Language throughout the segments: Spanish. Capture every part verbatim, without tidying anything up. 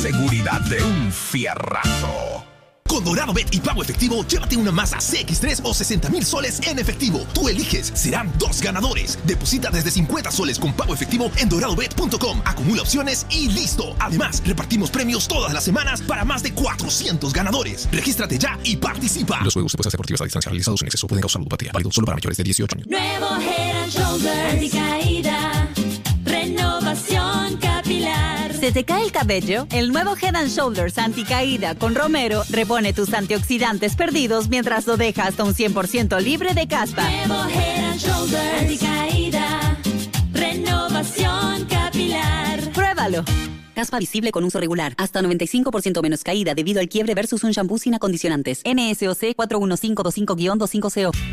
Seguridad de un fierrazo. Con DoradoBet y pago efectivo, llévate una Mazda C X tres o sesenta mil soles en efectivo. Tú eliges, serán dos ganadores. Deposita desde cincuenta soles con pago efectivo en doradobet punto com. Acumula opciones y listo. Además, repartimos premios todas las semanas para más de cuatrocientos ganadores. Regístrate ya y participa. Los juegos de apuestas deportivas a distancia realizados en exceso pueden causar ludopatía. Válido solo para mayores de dieciocho años. Nuevo Head and Shoulders anticaída. Renovación capilar. ¿Se te cae el cabello? El nuevo Head and Shoulders anticaída con Romero repone tus antioxidantes perdidos mientras lo deja hasta un cien por ciento libre de caspa. Nuevo Head and Shoulders anticaída. Renovación capilar. Pruébalo. Caspa visible con uso regular. Hasta noventa y cinco por ciento menos caída debido al quiebre versus un shampoo sin acondicionantes. N S O C cuatro uno cinco dos cinco guión veinticinco C O.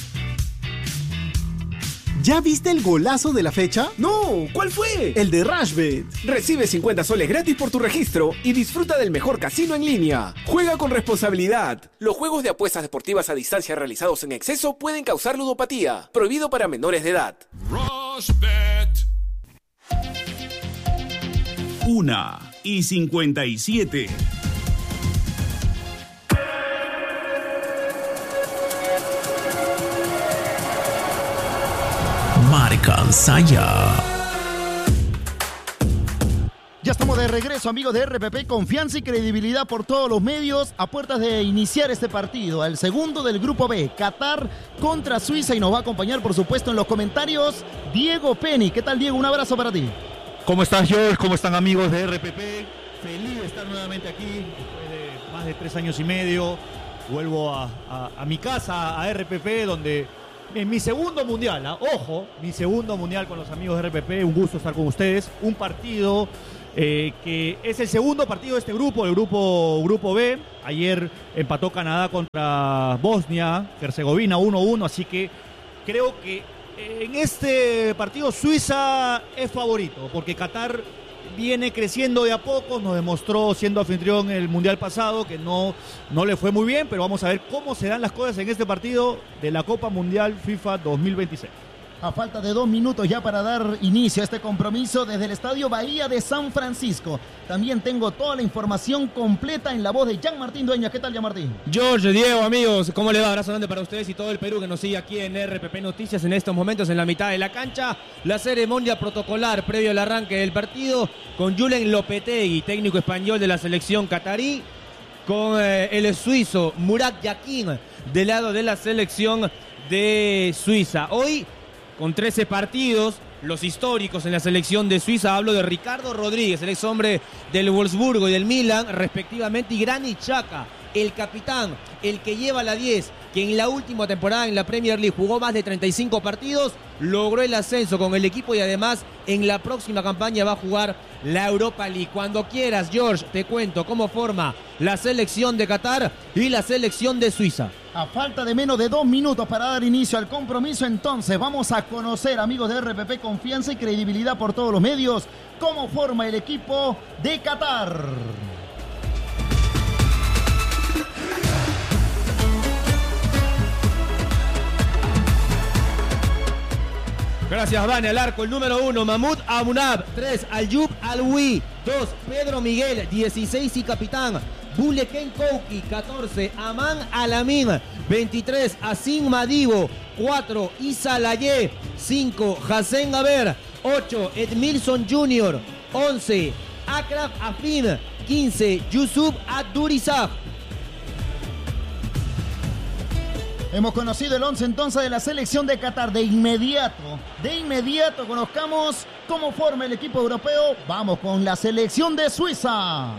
¿Ya viste el golazo de la fecha? No, ¿cuál fue? El de Rashbet. Recibe cincuenta soles gratis por tu registro y disfruta del mejor casino en línea. Juega con responsabilidad. Los juegos de apuestas deportivas a distancia realizados en exceso pueden causar ludopatía. Prohibido para menores de edad. Rashbet. Una y cincuenta y siete. Marca Saya. Ya estamos de regreso, amigos de R P P. Confianza y credibilidad por todos los medios a puertas de iniciar este partido, el segundo del Grupo B, Qatar contra Suiza, y nos va a acompañar, por supuesto, en los comentarios Diego Penny. ¿Qué tal, Diego? Un abrazo para ti. ¿Cómo estás, George? ¿Cómo están, amigos de R P P? Feliz de estar nuevamente aquí después de más de tres años y medio. Vuelvo a, a, a mi casa, a R P P, donde en mi segundo mundial, ¿eh? Ojo, mi segundo mundial con los amigos de R P P. Un gusto estar con ustedes. Un partido eh, que es el segundo partido de este grupo, el grupo, grupo B. Ayer empató Canadá contra Bosnia, Herzegovina uno uno, así que creo que en este partido Suiza es favorito, porque Qatar viene creciendo de a poco, nos demostró siendo anfitrión el Mundial pasado que no, no le fue muy bien, pero vamos a ver cómo se dan las cosas en este partido de la Copa Mundial FIFA dos mil veintiséis. A falta de dos minutos ya para dar inicio a este compromiso desde el Estadio Bahía de San Francisco. También tengo toda la información completa en la voz de Jean Martín Dueñas. ¿Qué tal, Jean Martín? George, Diego, amigos, ¿cómo le va? Abrazo grande para ustedes y todo el Perú que nos sigue aquí en R P P Noticias en estos momentos en la mitad de la cancha. La ceremonia protocolar previo al arranque del partido con Julen Lopetegui, técnico español de la selección catarí, con eh, el suizo Murat Yakin del lado de la selección de Suiza. Hoy, con trece partidos, los históricos en la selección de Suiza, hablo de Ricardo Rodríguez, el ex hombre del Wolfsburgo y del Milan, respectivamente, y Granit Xhaka, el capitán, el que lleva la diez, que en la última temporada en la Premier League jugó más de treinta y cinco partidos, logró el ascenso con el equipo y además en la próxima campaña va a jugar la Europa League. Cuando quieras, George, te cuento cómo forma la selección de Qatar y la selección de Suiza. A falta de menos de dos minutos para dar inicio al compromiso, entonces vamos a conocer, amigos de R P P, confianza y credibilidad por todos los medios, cómo forma el equipo de Qatar. Gracias, Vane. Al arco, el número uno, Mahmoud Abunab. Tres, Ayoub Alwi. Dos, Pedro Miguel. Dieciséis y capitán, Buleken Kouki. Catorce, Aman Alamin. Veintitrés, Asim Madibo. Cuatro, Isa Laye. Cinco, Hassen Gaber. Ocho, Edmilson junior Once, Akraf Afin. Quince, Yusuf Abdurizak. Hemos conocido el once entonces de la selección de Qatar. De inmediato, de inmediato conozcamos cómo forma el equipo europeo. Vamos con la selección de Suiza.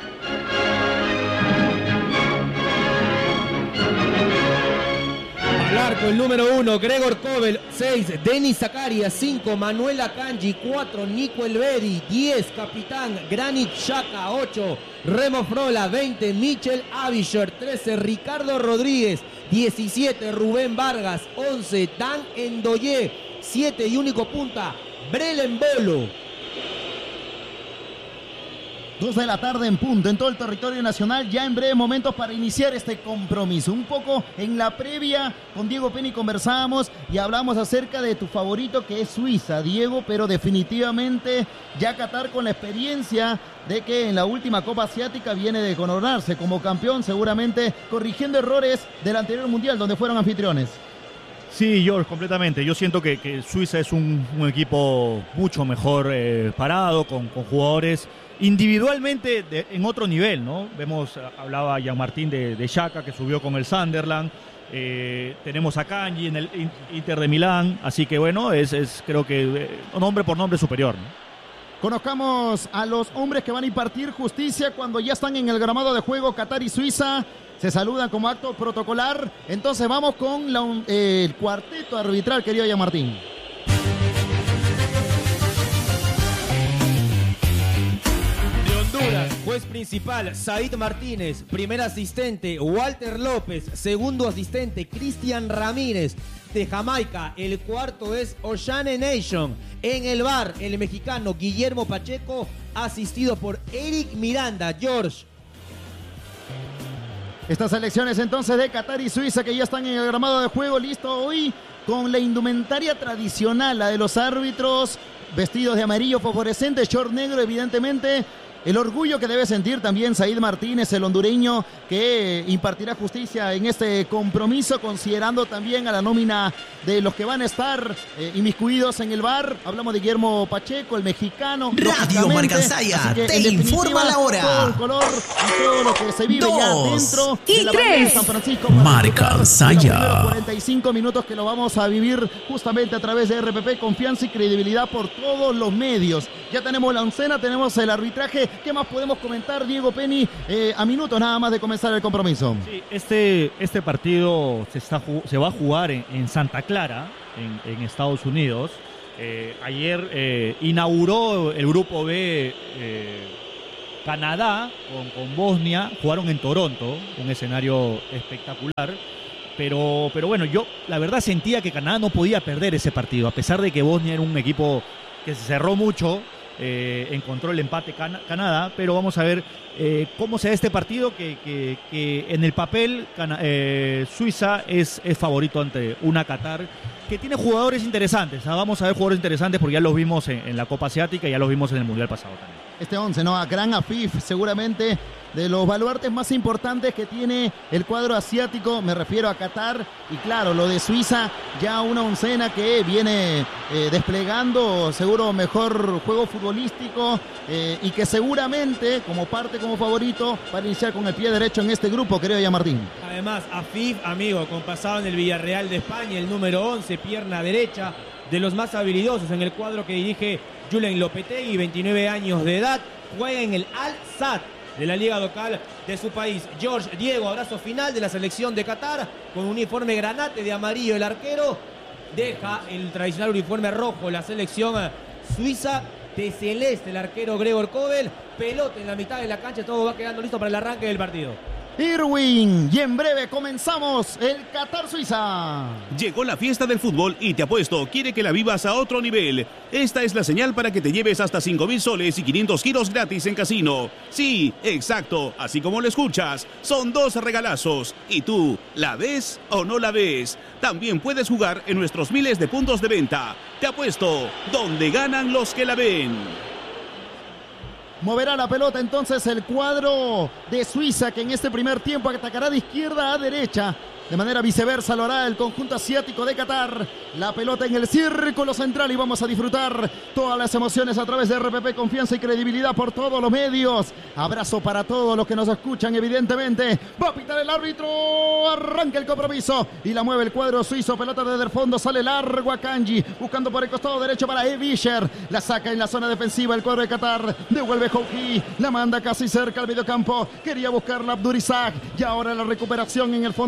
Al arco, el número uno, Gregor Kobel. Seis, Denis Zakaria. Cinco, Manuel Akanji. Cuatro, Nico Elvedi. Diez, capitán, Granit Xhaka. Ocho, Remo Frola. Veinte, Michel Avisher. Trece, Ricardo Rodríguez. diecisiete, Rubén Vargas. once, Dan Endoye. siete y único punta, Brelen Bolo. dos de la tarde en punto en todo el territorio nacional, ya en breves momentos para iniciar este compromiso. Un poco en la previa con Diego Penny conversábamos y hablamos acerca de tu favorito que es Suiza, Diego, pero definitivamente ya Qatar con la experiencia de que en la última Copa Asiática viene de coronarse como campeón, seguramente corrigiendo errores del anterior Mundial donde fueron anfitriones. Sí, George, completamente. Yo siento que, que Suiza es un, un equipo mucho mejor eh, parado, con, con jugadores individualmente de, en otro nivel, ¿no? Vemos, hablaba Jean-Martín de, de Xhaka, que subió con el Sunderland. Eh, tenemos a Kanji en el Inter de Milán. Así que, bueno, es, es creo que eh, nombre por nombre superior, ¿no? Conozcamos a los hombres que van a impartir justicia cuando ya están en el gramado de juego. Qatar y Suiza se saludan como acto protocolar. Entonces vamos con la, eh, el cuarteto arbitral, querido Jean-Martín. Honduras, juez principal, Said Martínez. Primer asistente, Walter López. Segundo asistente, Cristian Ramírez. De Jamaica, el cuarto es Oshane Nation. En el V A R, el mexicano Guillermo Pacheco, asistido por Eric Miranda. George. Estas selecciones entonces de Qatar y Suiza que ya están en el gramado de juego, listo hoy con la indumentaria tradicional, la de los árbitros, vestidos de amarillo fosforescente, short negro, evidentemente. El orgullo que debe sentir también Said Martínez, el hondureño, que impartirá justicia en este compromiso, considerando también a la nómina de los que van a estar eh, inmiscuidos en el V A R. Hablamos de Guillermo Pacheco, el mexicano. Radio Marcansaya te informa la hora. Todo el color y todo lo que se vive Dos ya dentro y de la tres. bandera de San Francisco. Marcansaya. cuarenta y cinco minutos que lo vamos a vivir justamente a través de R P P. Confianza y credibilidad por todos los medios. Ya tenemos la oncena, tenemos el arbitraje. ¿Qué más podemos comentar, Diego Penny, eh, a minutos nada más de comenzar el compromiso? Sí, este, este partido se, está, se va a jugar en, en Santa Clara, en, en Estados Unidos. Eh, ayer eh, inauguró el grupo B eh, Canadá con, con Bosnia. Jugaron en Toronto, un escenario espectacular. Pero, pero bueno, yo la verdad sentía que Canadá no podía perder ese partido, a pesar de que Bosnia era un equipo que se cerró mucho. Eh, encontró el empate Can Canadá, pero vamos a ver eh, cómo se da este partido que, que, que en el papel Cana eh, Suiza es, es favorito ante una Qatar que tiene jugadores interesantes. ¿Ah? Vamos a ver jugadores interesantes porque ya los vimos en, en la Copa Asiática y ya los vimos en el Mundial pasado también. Este once, ¿no? A gran Afif, seguramente de los baluartes más importantes que tiene el cuadro asiático, me refiero a Qatar, y claro, lo de Suiza, ya una oncena que viene eh, desplegando seguro mejor juego futbolístico eh, y que seguramente como parte, como favorito, para iniciar con el pie derecho en este grupo, querido Jean-Martín. Además, Afif, amigo, con pasado en el Villarreal de España, el número once, pierna derecha, de los más habilidosos en el cuadro que dirige Julen Lopetegui, veintinueve años de edad, juega en el Al-Sadd de la liga local de su país. George, Diego, abrazo final de la selección de Qatar, con uniforme granate de amarillo el arquero, deja el tradicional uniforme rojo la selección suiza, de celeste el arquero Gregor Kobel, pelota en la mitad de la cancha, todo va quedando listo para el arranque del partido. Irwin, y en breve comenzamos el Qatar-Suiza. Llegó la fiesta del fútbol y te apuesto, quiere que la vivas a otro nivel. Esta es la señal para que te lleves hasta cinco mil soles y quinientos giros gratis en casino. Sí, exacto, así como lo escuchas, son dos regalazos. ¿Y tú, la ves o no la ves? También puedes jugar en nuestros miles de puntos de venta. Te apuesto, donde ganan los que la ven. Moverá la pelota entonces el cuadro de Suiza, que en este primer tiempo atacará de izquierda a derecha. De manera viceversa lo hará el conjunto asiático de Qatar. La pelota en el círculo central y vamos a disfrutar todas las emociones a través de R P P. Confianza y credibilidad por todos los medios. Abrazo para todos los que nos escuchan, evidentemente. Va a pitar el árbitro. Arranca el compromiso y la mueve el cuadro suizo. Pelota desde el fondo, sale largo a Kanji, buscando por el costado derecho para E. Vischer. La saca en la zona defensiva el cuadro de Qatar. Devuelve Houki, la manda casi cerca al mediocampo. Quería buscarla Abdurizak y ahora la recuperación en el fondo para que la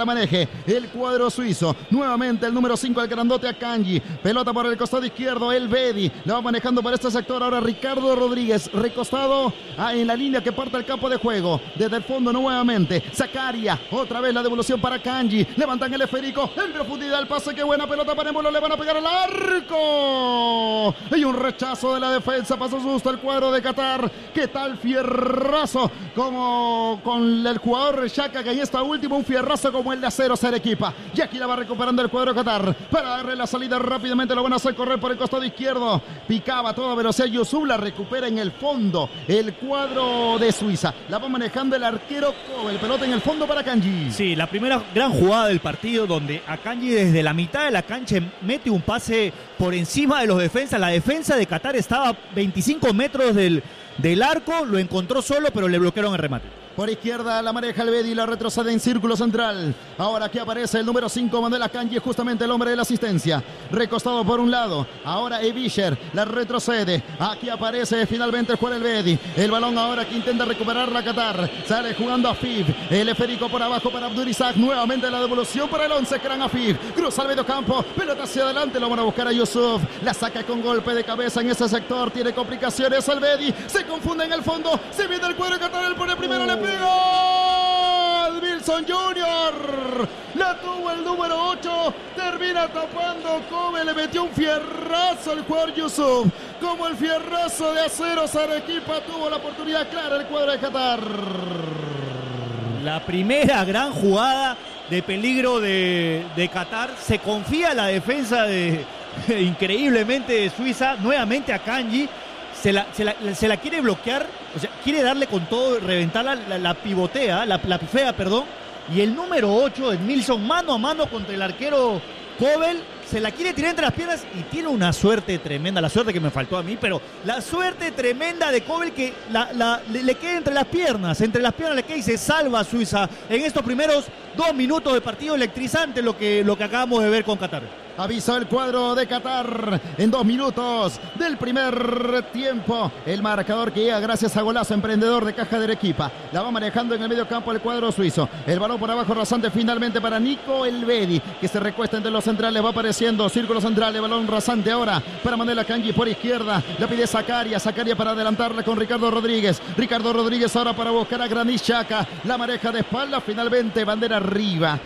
maneje el cuadro suizo. Nuevamente el número cinco, el grandote Akanji. Pelota por el costado izquierdo, el Bedi. La va manejando por este sector. Ahora Ricardo Rodríguez, recostado ah, en la línea que parte el campo de juego. Desde el fondo nuevamente. Zacaria, otra vez la devolución para Akanji. Levantan el esférico en profundidad. El pase, qué buena pelota para Embolo. Le van a pegar al arco. Hay un rechazo de la defensa. Pasó susto el cuadro de Qatar. ¿Qué tal fierrazo? Como con el jugador Xhaka, que ahí está último. Un fierrazo como el de Acero Arequipa. Y aquí la va recuperando el cuadro de Qatar. Para darle la salida rápidamente. Lo van a hacer correr por el costado izquierdo. Picaba a toda velocidad. Yusuf la recupera en el fondo. El cuadro de Suiza. La va manejando el arquero Kobel. Pelota en el fondo para Akanji. Sí, la primera gran jugada del partido, donde Akanji desde la mitad de la cancha mete un pase por encima de los defensas. La defensa de Qatar estaba veinticinco metros del, del arco. Lo encontró solo, pero le bloquearon el remate. Por izquierda la maneja el Bedi, la retrocede en círculo central. Ahora aquí aparece el número cinco, Manuel Akanji, justamente el hombre de la asistencia. Recostado por un lado. Ahora Ebischer la retrocede. Aquí aparece finalmente el jugador el Bedi. El balón ahora que intenta recuperar la Qatar. Sale jugando Afif. El esférico por abajo para Abdurizak. Nuevamente la devolución para el once, Kran Afif. Cruza al medio campo. Pelota hacia adelante. Lo van a buscar a Yusuf. La saca con golpe de cabeza en ese sector. Tiene complicaciones el Bedi. Se confunde en el fondo. Se viene el cuadro de Qatar. El pone primero. Oh. Le ¡Gol! Wilson junior La tuvo el número ocho. Termina tapando Kobe. Le metió un fierrazo al jugador Yusuf. Como el fierrazo de Acero Arequipa. Tuvo la oportunidad clara el cuadro de Qatar. La primera gran jugada de peligro de, de Qatar. Se confía la defensa de increíblemente de Suiza. Nuevamente Akanji. Se la, se, la, se la quiere bloquear, o sea, quiere darle con todo, reventarla, la, la pivotea, la, la pifea, perdón. Y el número ocho, Edmilson, mano a mano contra el arquero Kobel, se la quiere tirar entre las piernas y tiene una suerte tremenda, la suerte que me faltó a mí, pero la suerte tremenda de Kobel que la, la, le, le queda entre las piernas, entre las piernas le queda y se salva a Suiza en estos primeros dos minutos de partido. Electrizante lo que, lo que acabamos de ver con Qatar. Avisó el cuadro de Qatar en dos minutos del primer tiempo. El marcador que llega gracias a golazo emprendedor de Caja de Arequipa. La va manejando en el medio campo el cuadro suizo. El balón por abajo rasante finalmente para Nico El Bedi, que se recuesta entre los centrales. Va apareciendo círculo central. El balón rasante ahora para Manuel Akanji por izquierda. La pide Zacaria. Zacaria para adelantarla con Ricardo Rodríguez. Ricardo Rodríguez ahora para buscar a Granit Xhaka. La maneja de espalda. Finalmente bandera arriba.